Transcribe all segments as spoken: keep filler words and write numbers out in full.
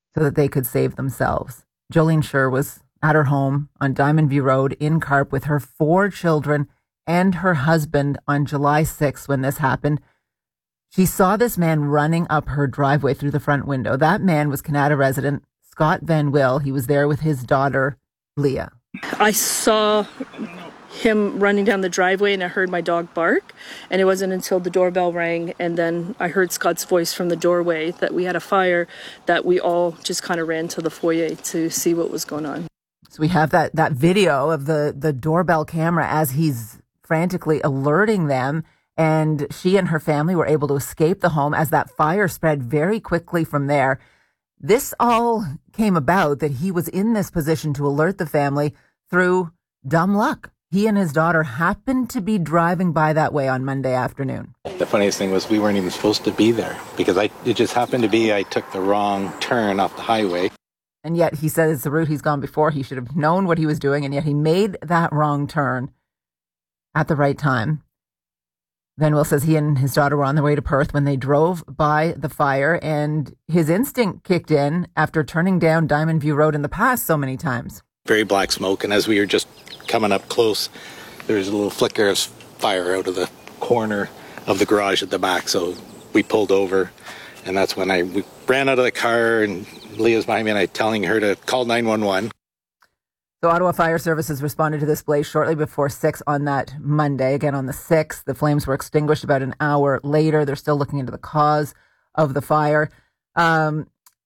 so that they could save themselves. Jolene Scher was at her home on Diamond View Road in Carp with her four children and her husband on July sixth when this happened. She saw this man running up her driveway through the front window. That man was Canada resident Scott Van Will. He was there with his daughter, Leah. I saw him running down the driveway and I heard my dog bark, and it wasn't until the doorbell rang and then I heard Scott's voice from the doorway that we had a fire that we all just kind of ran to the foyer to see what was going on. So we have that that video of the, the doorbell camera as he's frantically alerting them, and she and her family were able to escape the home as that fire spread very quickly from there. This all came about that he was in this position to alert the family through dumb luck. He and his daughter happened to be driving by that way on Monday afternoon. The funniest thing was we weren't even supposed to be there because I it just happened to be I took the wrong turn off the highway. And yet he said it's the route he's gone before. He should have known what he was doing, and yet he made that wrong turn at the right time. Van Will says he and his daughter were on their way to Perth when they drove by the fire, and his instinct kicked in after turning down Diamond View Road in the past so many times. Very black smoke, and as we were just coming up close, there was a little flicker of fire out of the corner of the garage at the back, so we pulled over, and that's when I we ran out of the car, and Leah's behind me, and I telling her to call nine one one. So Ottawa Fire Services responded to this blaze shortly before six on that Monday. Again, on the sixth, the flames were extinguished about an hour later. They're still looking into the cause of the fire. Um,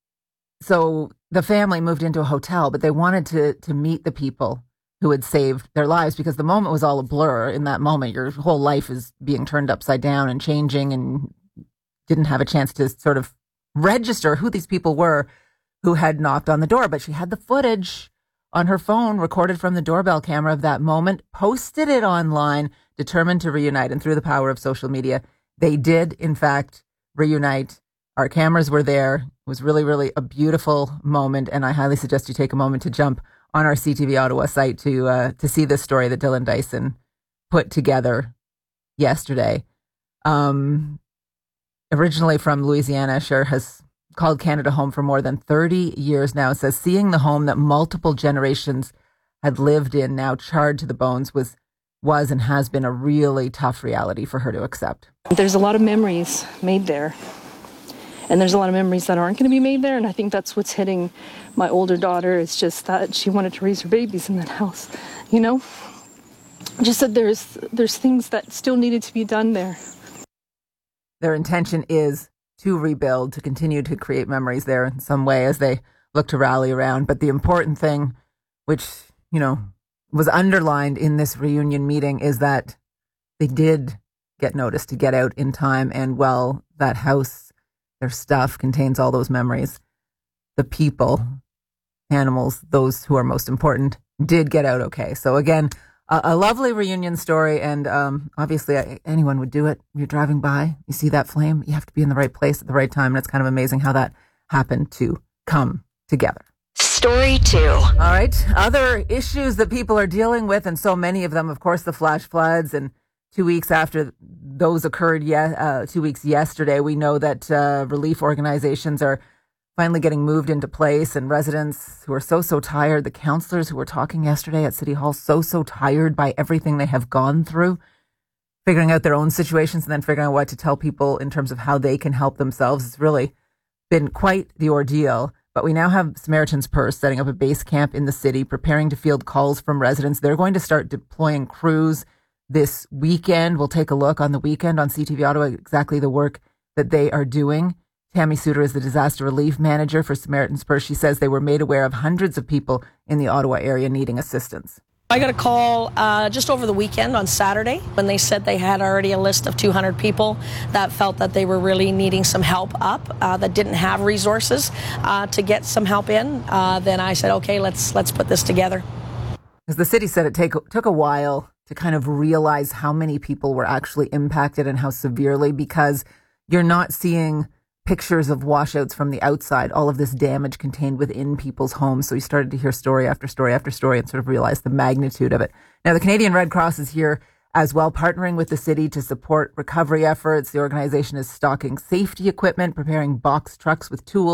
so the family moved into a hotel, but they wanted to to meet the people who had saved their lives because the moment was all a blur. In that moment, your whole life is being turned upside down and changing, and didn't have a chance to sort of register who these people were who had knocked on the door. But she had the footage on her phone recorded from the doorbell camera of that moment, posted it online, determined to reunite. And through the power of social media, they did, in fact, reunite. Our cameras were there. It was really, really a beautiful moment. And I highly suggest you take a moment to jump on our C T V Ottawa site to uh, to see this story that Dylan Dyson put together yesterday. Um, originally from Louisiana, Scher has called Canada home for more than thirty years now. It says seeing the home that multiple generations had lived in, now charred to the bones, was was and has been a really tough reality for her to accept. There's a lot of memories made there. And there's a lot of memories that aren't going to be made there. And I think that's what's hitting my older daughter. It's just that she wanted to raise her babies in that house, you know? Just that there's there's things that still needed to be done there. Their intention is to rebuild, to continue to create memories there in some way as they look to rally around. But the important thing, which, you know, was underlined in this reunion meeting, is that they did get notice to get out in time. And well, that house, their stuff contains all those memories. The people, animals, those who are most important, did get out okay. So again, a, a lovely reunion story. And um, obviously I, anyone would do it. You're driving by, you see that flame, you have to be in the right place at the right time. And it's kind of amazing how that happened to come together. Story two. All right. Other issues that people are dealing with, and so many of them, of course, the flash floods. And two weeks after those occurred, yeah, uh, two weeks yesterday, we know that uh, relief organizations are finally getting moved into place, and residents who are so, so tired, the councillors who were talking yesterday at City Hall, so, so tired by everything they have gone through, figuring out their own situations and then figuring out what to tell people in terms of how they can help themselves. It's really been quite the ordeal. But we now have Samaritan's Purse setting up a base camp in the city, preparing to field calls from residents. They're going to start deploying crews this weekend. We'll take a look on the weekend on C T V Ottawa, exactly the work that they are doing. Tammy Suter is the disaster relief manager for Samaritan's Purse. She says they were made aware of hundreds of people in the Ottawa area needing assistance. I got a call uh, just over the weekend on Saturday when they said they had already a list of two hundred people that felt that they were really needing some help up, uh, that didn't have resources uh, to get some help in. Uh, then I said, okay, let's let's put this together. As the city said, it take, took a while to kind of realize how many people were actually impacted and how severely, because you're not seeing pictures of washouts from the outside, all of this damage contained within people's homes. So we started to hear story after story after story and sort of realize the magnitude of it. Now, the Canadian Red Cross is here as well, partnering with the city to support recovery efforts. The organization is stocking safety equipment, preparing box trucks with tools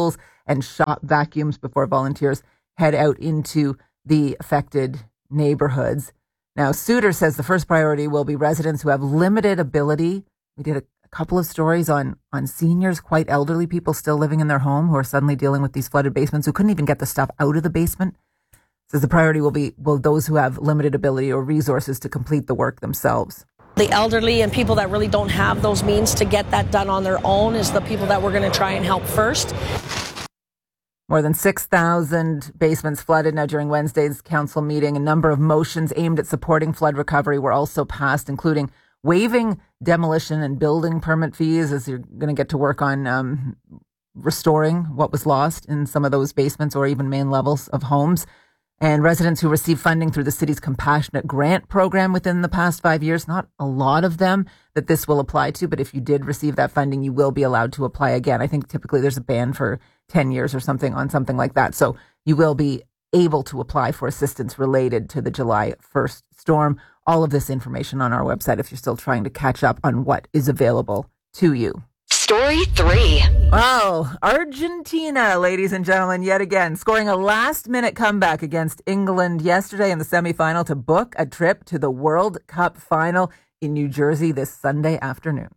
and shop vacuums before volunteers head out into the affected neighborhoods. Now, Suter says the first priority will be residents who have limited ability. We did a, a couple of stories on, on seniors, quite elderly people still living in their home who are suddenly dealing with these flooded basements, who couldn't even get the stuff out of the basement. Says the priority will be will those who have limited ability or resources to complete the work themselves. The elderly and people that really don't have those means to get that done on their own is the people that we're going to try and help first. More than six thousand basements flooded. Now, during Wednesday's council meeting, a number of motions aimed at supporting flood recovery were also passed, including waiving demolition and building permit fees as you're going to get to work on um, restoring what was lost in some of those basements or even main levels of homes. And residents who receive funding through the city's compassionate grant program within the past five years, not a lot of them that this will apply to, but if you did receive that funding, you will be allowed to apply again. I think typically there's a ban for ten years or something on something like that. So you will be able to apply for assistance related to the July first storm. All of this information on our website if you're still trying to catch up on what is available to you. Story three. Well, Argentina, ladies and gentlemen, yet again, scoring a last-minute comeback against England yesterday in the semifinal to book a trip to the World Cup final in New Jersey this Sunday afternoon.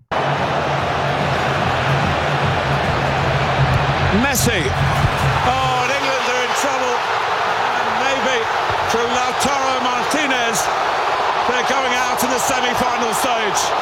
Messi. Oh, and England are in trouble. And maybe through Lautaro Martinez, they're going out in the semi-final stage.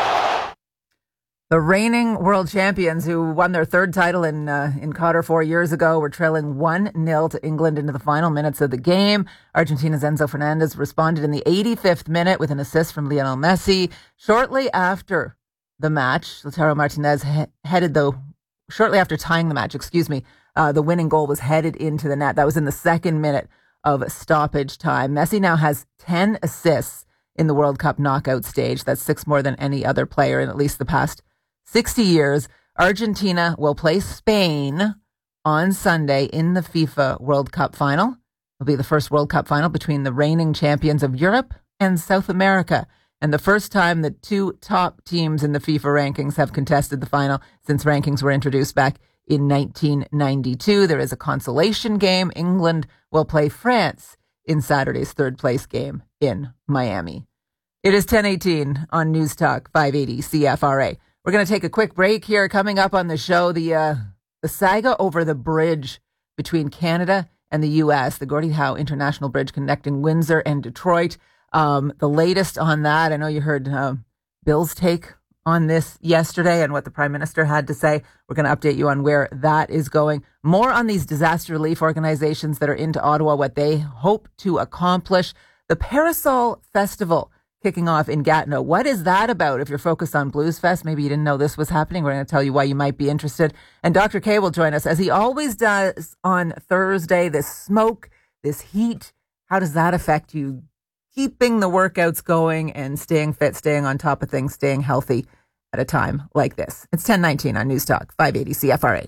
The reigning world champions who won their third title in uh, in Qatar four years ago were trailing one nil to England into the final minutes of the game. Argentina's Enzo Fernandez responded in the eighty-fifth minute with an assist from Lionel Messi. Shortly after the match, Lautaro Martinez he- headed the shortly after tying the match, excuse me, uh, the winning goal was headed into the net. That was in the second minute of stoppage time. Messi now has ten assists in the World Cup knockout stage. That's six more than any other player in at least the past sixty years. Argentina will play Spain on Sunday in the FIFA World Cup final. It'll be the first World Cup final between the reigning champions of Europe and South America, and the first time that two top teams in the FIFA rankings have contested the final since rankings were introduced back in nineteen ninety-two. There is a consolation game. England will play France in Saturday's third place game in Miami. It is ten eighteen on News Talk five eighty C F R A. We're going to take a quick break here. Coming up on the show, the uh, the saga over the bridge between Canada and the U S, the Gordie Howe International Bridge connecting Windsor and Detroit. Um, the latest on that, I know you heard uh, Bill's take on this yesterday and what the Prime Minister had to say. We're going to update you on where that is going. More on these disaster relief organizations that are into Ottawa, what they hope to accomplish. The Parasol Festival kicking off in Gatineau. What is that about? If you're focused on Blues Fest, maybe you didn't know this was happening. We're going to tell you why you might be interested. And Doctor K will join us, as he always does on Thursday. This smoke, this heat, how does that affect you? Keeping the workouts going and staying fit, staying on top of things, staying healthy at a time like this. It's ten nineteen on News Talk five eighty C F R A.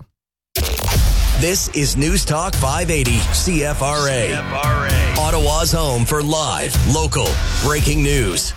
This is News Talk five eighty C F R A. C F R A. Ottawa's home for live, local, breaking news.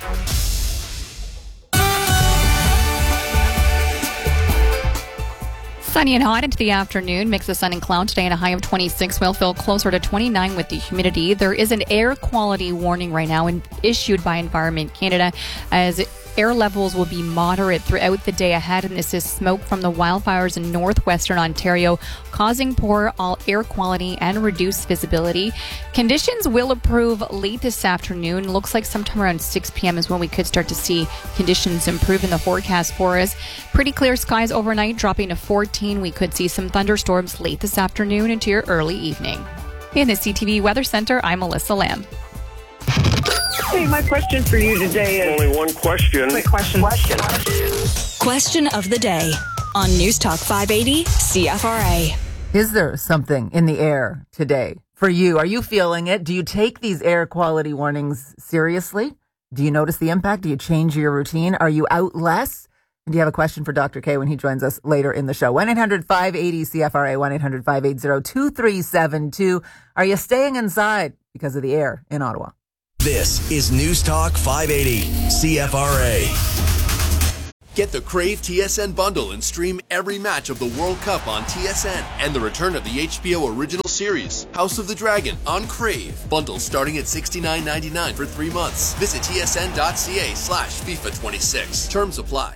Sunny and hot into the afternoon. Mix of sun and cloud today and a high of twenty-six. Will feel closer to twenty-nine with the humidity. There is an air quality warning right now and issued by Environment Canada as air levels will be moderate throughout the day ahead, and this is smoke from the wildfires in northwestern Ontario, causing poor all air quality and reduced visibility. Conditions will improve late this afternoon. Looks like sometime around six p.m. is when we could start to see conditions improve in the forecast for us. Pretty clear skies overnight, dropping to fourteen. We could see some thunderstorms late this afternoon into your early evening. In the C T V Weather Center, I'm Melissa Lamb. Hey, my question for you today is... Only one question. Quick question. Question. Question of the day on News Talk five eighty C F R A. Is there something in the air today for you? Are you feeling it? Do you take these air quality warnings seriously? Do you notice the impact? Do you change your routine? Are you out less? And do you have a question for Doctor K when he joins us later in the show? one eight hundred five eighty C F R A, one eight hundred five eighty two three seven two. Are you staying inside because of the air in Ottawa? This is News Talk five eighty C F R A. Get the Crave T S N bundle and stream every match of the World Cup on T S N and the return of the H B O original series, House of the Dragon, on Crave. Bundles starting at sixty-nine ninety-nine for three months. Visit tsn.ca slash FIFA 26. Terms apply.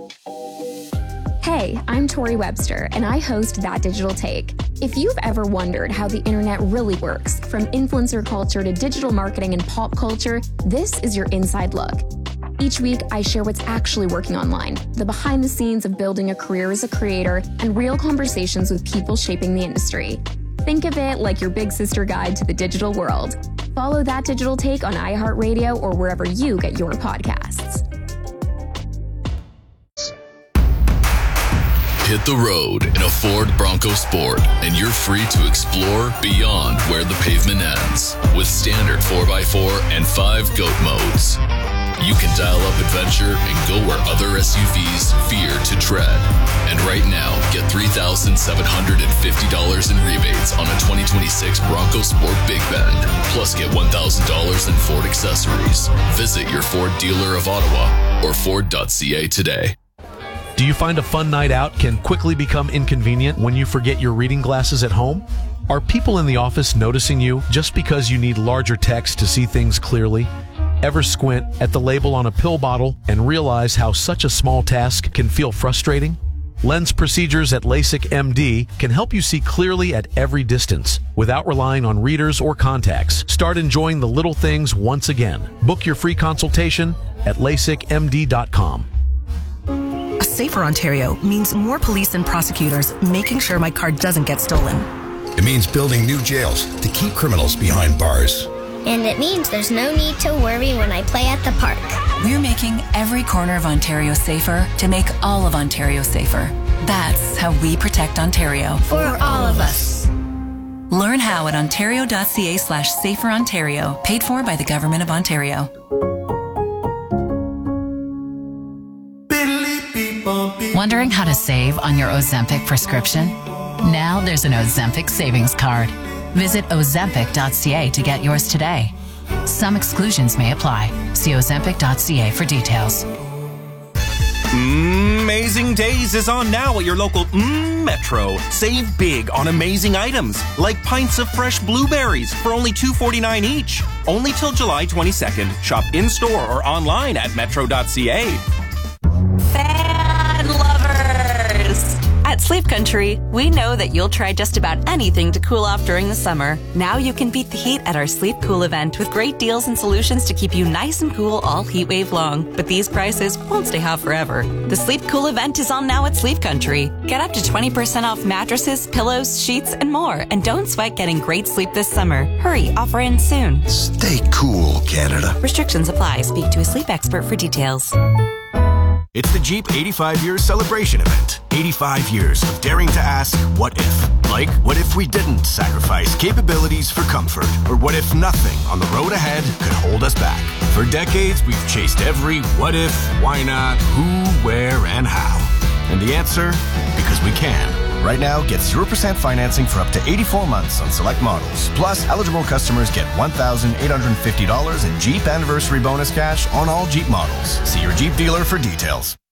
Hey, I'm Tori Webster, and I host That Digital Take. If you've ever wondered how the internet really works, from influencer culture to digital marketing and pop culture, this is your inside look. Each week, I share what's actually working online, the behind the scenes of building a career as a creator, and real conversations with people shaping the industry. Think of it like your big sister guide to the digital world. Follow That Digital Take on iHeartRadio or wherever you get your podcasts. Hit the road in a Ford Bronco Sport, and you're free to explore beyond where the pavement ends with standard four by four and five GOAT modes. You can dial up adventure and go where other S U Vs fear to tread. And right now, get three thousand seven hundred fifty dollars in rebates on a twenty twenty-six Bronco Sport Big Bend. Plus, get one thousand dollars in Ford accessories. Visit your Ford dealer of Ottawa or Ford dot C A today. Do you find a fun night out can quickly become inconvenient when you forget your reading glasses at home? Are people in the office noticing you just because you need larger text to see things clearly? Ever squint at the label on a pill bottle and realize how such a small task can feel frustrating? Lens procedures at LASIK M D can help you see clearly at every distance without relying on readers or contacts. Start enjoying the little things once again. Book your free consultation at lasik m d dot com. A safer Ontario means more police and prosecutors making sure my car doesn't get stolen. It means building new jails to keep criminals behind bars. And it means there's no need to worry when I play at the park. We're making every corner of Ontario safer to make all of Ontario safer. That's how we protect Ontario. For all of us. Learn how at ontario.ca slash safer Ontario. Paid for by the Government of Ontario. Wondering how to save on your Ozempic prescription? Now there's an Ozempic savings card. Visit ozempic dot c a to get yours today. Some exclusions may apply. See ozempic dot c a for details. Amazing Days is on now at your local mm, Metro. Save big on amazing items like pints of fresh blueberries for only two forty-nine each. Only till July twenty-second. Shop in-store or online at metro dot c a. Fan lovers! At Sleep Country, we know that you'll try just about anything to cool off during the summer. Now you can beat the heat at our Sleep Cool event with great deals and solutions to keep you nice and cool all heat wave long. But these prices won't stay hot forever. The Sleep Cool event is on now at Sleep Country. Get up to twenty percent off mattresses, pillows, sheets, and more. And don't sweat getting great sleep this summer. Hurry, offer ends soon. Stay cool, Canada. Restrictions apply. Speak to a sleep expert for details. It's the Jeep eighty-five years celebration event. eighty-five years of daring to ask, what if? Like, what if we didn't sacrifice capabilities for comfort? Or what if nothing on the road ahead could hold us back? For decades, we've chased every what if, why not, who, where, and how. And the answer? Because we can. Right now, get zero percent financing for up to eighty-four months on select models. Plus, eligible customers get one thousand eight hundred fifty dollars in Jeep Anniversary Bonus cash on all Jeep models. See your Jeep dealer for details.